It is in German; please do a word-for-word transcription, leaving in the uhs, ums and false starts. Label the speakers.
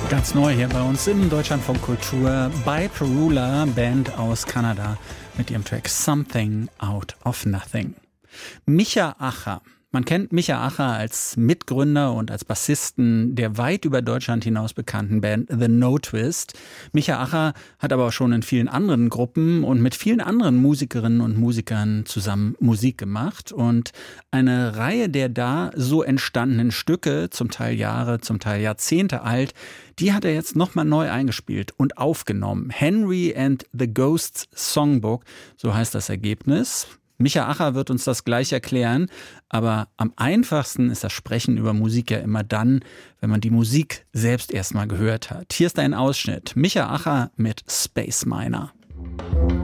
Speaker 1: Ganz neu hier bei uns im Deutschlandfunk Kultur, Bipe Ruler, Band aus Kanada, mit ihrem Track Something Out of Nothing. Micha Acher. Man kennt Micha Acher als Mitgründer und als Bassisten der weit über Deutschland hinaus bekannten Band The No Twist. Micha Acher hat aber auch schon in vielen anderen Gruppen und mit vielen anderen Musikerinnen und Musikern zusammen Musik gemacht. Und eine Reihe der da so entstandenen Stücke, zum Teil Jahre, zum Teil Jahrzehnte alt, die hat er jetzt nochmal neu eingespielt und aufgenommen. Henry and the Ghosts Songbook, so heißt das Ergebnis. Micha Acher wird uns das gleich erklären, aber am einfachsten ist das Sprechen über Musik ja immer dann, wenn man die Musik selbst erstmal gehört hat. Hier ist ein Ausschnitt. Micha Acher mit Space Miner.